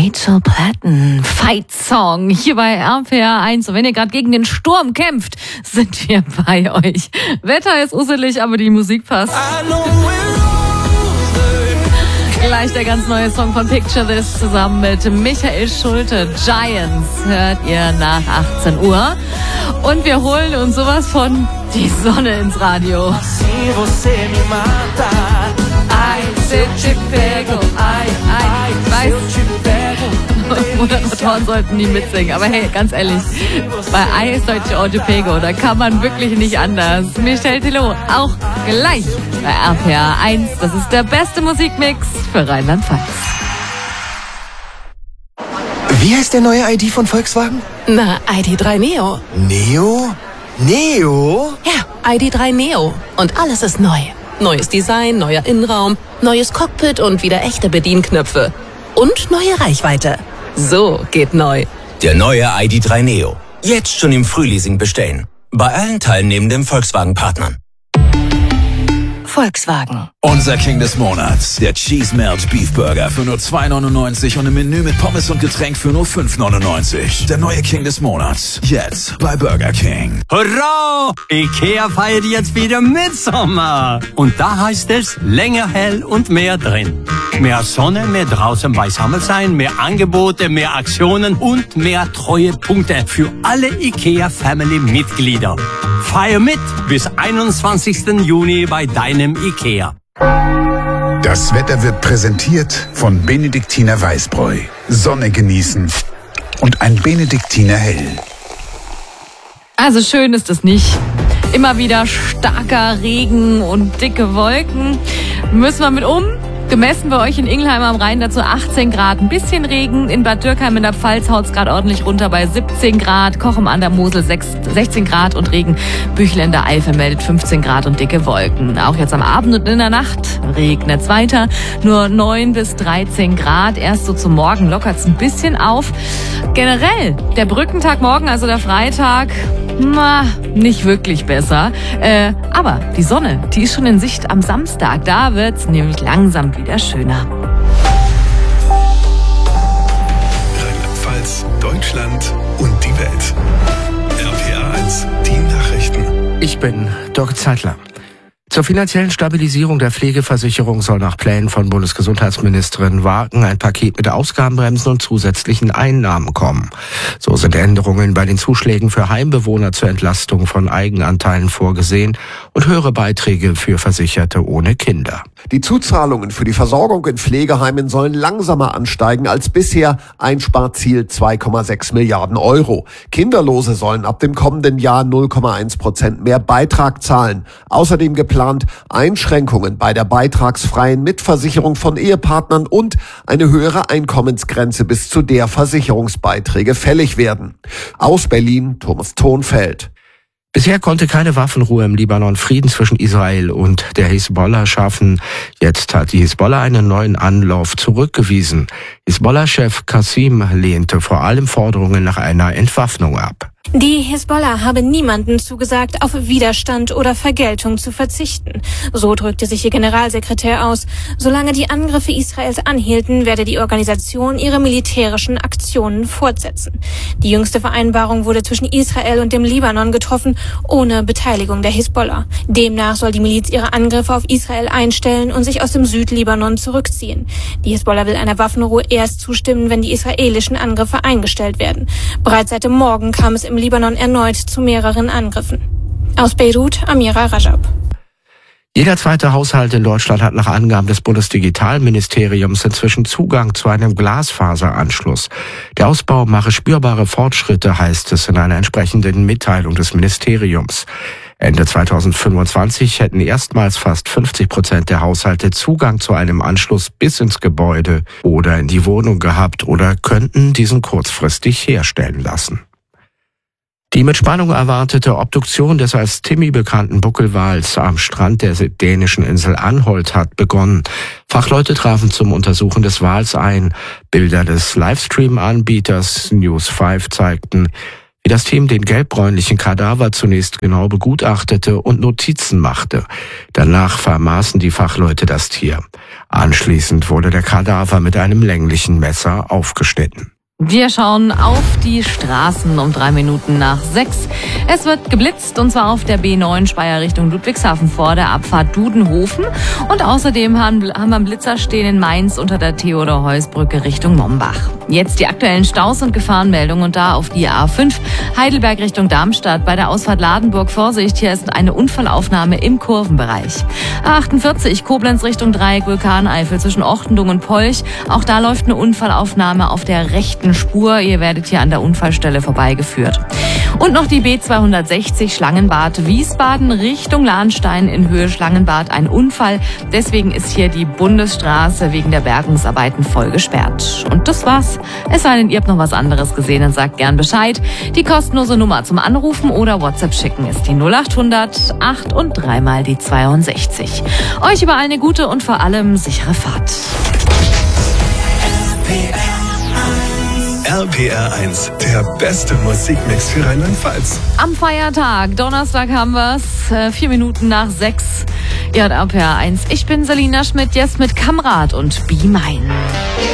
Rachel Platten, Fight Song, hier bei RPR 1. Und wenn ihr gerade gegen den Sturm kämpft, sind wir bei euch. Wetter ist usselig, aber die Musik passt. Gleich der ganz neue Song von Picture This zusammen mit Michael Schulte. Giants hört ihr nach 18 Uhr. Und wir holen uns sowas von die Sonne ins Radio. Moderatoren sollten nie mitsingen, aber hey, ganz ehrlich, bei Eis Deutsche Ortopego, da kann man wirklich nicht anders. Michel Tillot, auch gleich bei RPR 1. Das ist der beste Musikmix für Rheinland-Pfalz. Wie heißt der neue ID von Volkswagen? Na, ID.3 Neo. Neo? Neo? Ja, ID.3 Neo. Und alles ist neu. Neues Design, neuer Innenraum, neues Cockpit und wieder echte Bedienknöpfe. Und neue Reichweite. So geht neu. Der neue ID.3 Neo. Jetzt schon im Frühleasing bestellen. Bei allen teilnehmenden Volkswagen-Partnern. Volkswagen. Unser King des Monats, der Cheese Melt Beef Burger für nur 2,99 und im Menü mit Pommes und Getränk für nur 5,99. Der neue King des Monats, jetzt bei Burger King. Hurra! Ikea feiert jetzt wieder Mitsommer. Und da heißt es länger hell und mehr drin. Mehr Sonne, mehr draußen beisammen sein, mehr Angebote, mehr Aktionen und mehr Treuepunkte für alle Ikea Family Mitglieder. Feier mit bis 21. Juni bei deinem Ikea. Das Wetter wird präsentiert von Benediktiner Weißbräu. Sonne genießen und ein Benediktiner Hell. Also schön ist es nicht. Immer wieder starker Regen und dicke Wolken. Müssen wir mit um? Gemessen bei euch in Ingelheim am Rhein dazu 18 Grad. Ein bisschen Regen. In Bad Dürkheim in der Pfalz haut's gerade ordentlich runter bei 17 Grad. Kochem an der Mosel 16 Grad und Regen. Büchel in der Eifel meldet 15 Grad und dicke Wolken. Auch jetzt am Abend und in der Nacht regnet's weiter. Nur 9 bis 13 Grad. Erst so zum Morgen lockert's ein bisschen auf. Generell, der Brückentag morgen, also der Freitag, nicht wirklich besser. Aber die Sonne, die ist schon in Sicht am Samstag. Da wird's nämlich langsam wieder schöner. Rheinland-Pfalz, Deutschland und die Welt. RPR 1, die Nachrichten. Ich bin Dirk Zeitler. Zur finanziellen Stabilisierung der Pflegeversicherung soll nach Plänen von Bundesgesundheitsministerin Wagen ein Paket mit Ausgabenbremsen und zusätzlichen Einnahmen kommen. So sind Änderungen bei den Zuschlägen für Heimbewohner zur Entlastung von Eigenanteilen vorgesehen und höhere Beiträge für Versicherte ohne Kinder. Die Zuzahlungen für die Versorgung in Pflegeheimen sollen langsamer ansteigen als bisher. Einsparziel 2,6 Milliarden Euro. Kinderlose sollen ab dem kommenden Jahr 0,1% mehr Beitrag zahlen. Außerdem geplant Einschränkungen bei der beitragsfreien Mitversicherung von Ehepartnern und eine höhere Einkommensgrenze, bis zu der Versicherungsbeiträge fällig werden. Aus Berlin, Thomas Thonfeld. Bisher konnte keine Waffenruhe im Libanon Frieden zwischen Israel und der Hisbollah schaffen. Jetzt hat die Hisbollah einen neuen Anlauf zurückgewiesen. Hisbollah-Chef Qassim lehnte vor allem Forderungen nach einer Entwaffnung ab. Die Hisbollah habe niemanden zugesagt, auf Widerstand oder Vergeltung zu verzichten. So drückte sich ihr Generalsekretär aus. Solange die Angriffe Israels anhielten, werde die Organisation ihre militärischen Aktionen fortsetzen. Die jüngste Vereinbarung wurde zwischen Israel und dem Libanon getroffen, ohne Beteiligung der Hisbollah. Demnach soll die Miliz ihre Angriffe auf Israel einstellen und sich aus dem Südlibanon zurückziehen. Die Hisbollah will einer Waffenruhe erst zustimmen, wenn die israelischen Angriffe eingestellt werden. Bereits seit dem Morgen kam es im Libanon erneut zu mehreren Angriffen. Aus Beirut, Amira Rajab. Jeder zweite Haushalt in Deutschland hat nach Angaben des Bundesdigitalministeriums inzwischen Zugang zu einem Glasfaseranschluss. Der Ausbau mache spürbare Fortschritte, heißt es in einer entsprechenden Mitteilung des Ministeriums. Ende 2025 hätten erstmals fast 50% der Haushalte Zugang zu einem Anschluss bis ins Gebäude oder in die Wohnung gehabt oder könnten diesen kurzfristig herstellen lassen. Die mit Spannung erwartete Obduktion des als Timmy bekannten Buckelwals am Strand der dänischen Insel Anholt hat begonnen. Fachleute trafen zum Untersuchen des Wals ein. Bilder des Livestream-Anbieters News 5 zeigten, wie das Team den gelbbräunlichen Kadaver zunächst genau begutachtete und Notizen machte. Danach vermaßen die Fachleute das Tier. Anschließend wurde der Kadaver mit einem länglichen Messer aufgeschnitten. Wir schauen auf die Straßen um 3 Minuten nach 6. Es wird geblitzt, und zwar auf der B9 Speyer Richtung Ludwigshafen vor der Abfahrt Dudenhofen. Und außerdem haben wir einen Blitzer stehen in Mainz unter der Theodor-Heuss-Brücke Richtung Mombach. Jetzt die aktuellen Staus und Gefahrenmeldungen, und da auf die A5 Heidelberg Richtung Darmstadt bei der Ausfahrt Ladenburg. Vorsicht, hier ist eine Unfallaufnahme im Kurvenbereich. A48 Koblenz Richtung Dreieck Vulkaneifel zwischen Ochtendung und Polch. Auch da läuft eine Unfallaufnahme auf der rechten Spur. Ihr werdet hier an der Unfallstelle vorbeigeführt. Und noch die B260 Schlangenbad Wiesbaden Richtung Lahnstein in Höhe Schlangenbad. Ein Unfall. Deswegen ist hier die Bundesstraße wegen der Bergungsarbeiten voll gesperrt. Und das war's. Es sei denn, ihr habt noch was anderes gesehen, dann sagt gern Bescheid. Die kostenlose Nummer zum Anrufen oder WhatsApp schicken ist die 0800 8 und 3 mal die 62. Euch überall eine gute und vor allem sichere Fahrt. RPR 1, der beste Musikmix für Rheinland-Pfalz. Am Feiertag, Donnerstag haben wir's, 4 Minuten nach 6. Ihr hört RPR 1. Ich bin Selina Schmidt, jetzt mit Kamrat und Be Mine.